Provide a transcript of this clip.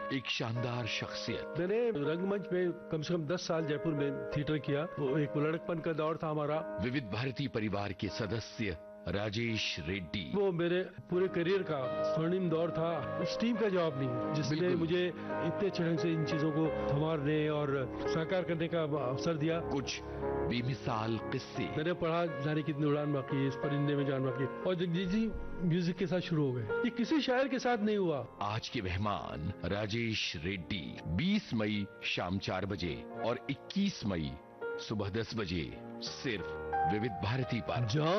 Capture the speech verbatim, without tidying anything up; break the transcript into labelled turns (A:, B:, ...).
A: एक शानदार शख्सियत।
B: मैंने रंगमंच में कम से कम दस साल जयपुर में थिएटर किया। वो एक लड़कपन का दौर था हमारा।
A: विविध भारती परिवार के सदस्य राजेश रेड्डी।
B: वो मेरे पूरे करियर का स्वर्णिम दौर था। उस टीम का जवाब नहीं जिसने मुझे इतने अच्छे ढंग से इन चीजों को संवारने और साकार करने का अवसर दिया।
A: कुछ बेमिसाल किस्से।
B: मैंने पढ़ा जाने कितनी उड़ान बाकी है, इस परिंदे में जान बाकी है, और जगजीत जी म्यूजिक के साथ शुरू हो गए। ये किसी शायर के साथ नहीं हुआ।
A: आज के मेहमान राजेश रेड्डी। बीस मई शाम चार बजे और इक्कीस मई सुबह दस बजे सिर्फ विविध भारती पर।